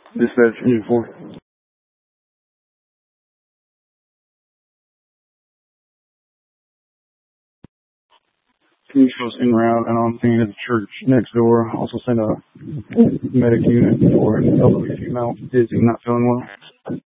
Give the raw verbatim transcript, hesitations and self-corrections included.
Dispatch engine four. Can you show us en route and on scene at the church next door? Also send a medic unit for an elderly female dizzy, not feeling well.